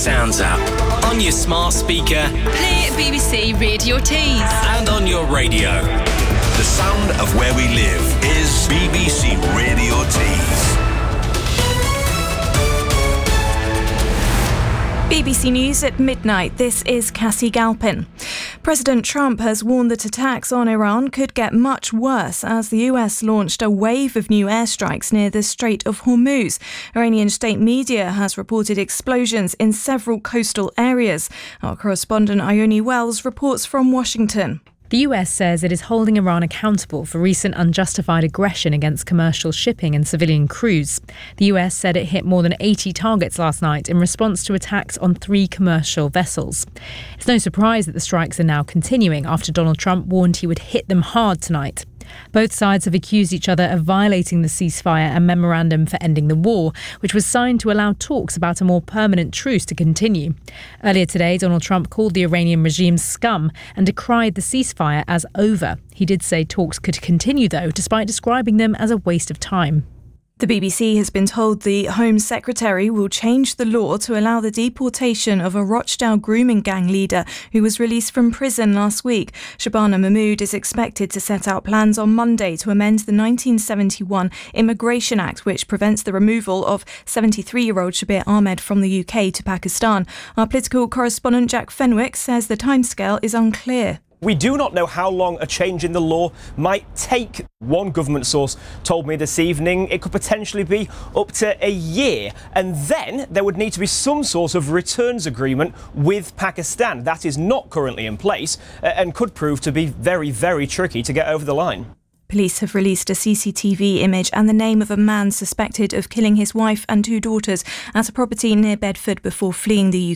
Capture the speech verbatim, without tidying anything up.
Sounds app, on your smart speaker, play B B C Radio Tees, and on your radio. The sound of where we live is B B C Radio Tees. B B C News at midnight. This is Cassie Galpin. President Trump has warned that attacks on Iran could get much worse as the U S launched a wave of new airstrikes near the Strait of Hormuz. Iranian state media has reported explosions in several coastal areas. Our correspondent Ione Wells reports from Washington. The U S says it is holding Iran accountable for recent unjustified aggression against commercial shipping and civilian crews. The U S said it hit more than eighty targets last night in response to attacks on three commercial vessels. It's no surprise that the strikes are now continuing after Donald Trump warned he would hit them hard tonight. Both sides have accused each other of violating the ceasefire and memorandum for ending the war, which was signed to allow talks about a more permanent truce to continue. Earlier today, Donald Trump called the Iranian regime scum and decried the ceasefire as over. He did say talks could continue, though, despite describing them as a waste of time. The B B C has been told the Home Secretary will change the law to allow the deportation of a Rochdale grooming gang leader who was released from prison last week. Shabana Mahmood is expected to set out plans on Monday to amend the nineteen seventy-one Immigration Act, which prevents the removal of seventy-three-year-old Shabir Ahmed from the U K to Pakistan. Our political correspondent Jack Fenwick says the timescale is unclear. We do not know how long a change in the law might take. One government source told me this evening it could potentially be up to a year. And then there would need to be some sort of returns agreement with Pakistan. That is not currently in place and could prove to be very, very tricky to get over the line. Police have released a C C T V image and the name of a man suspected of killing his wife and two daughters at a property near Bedford before fleeing the U